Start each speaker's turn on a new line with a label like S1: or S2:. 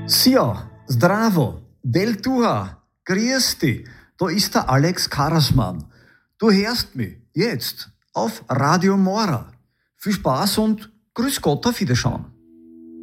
S1: Sia, zdravo, del Tuha, grüß dich, da ist der Alex Karasmann. Du hörst mich jetzt auf Radio Mora. Viel Spaß und grüß Gott, auf Wiederschauen.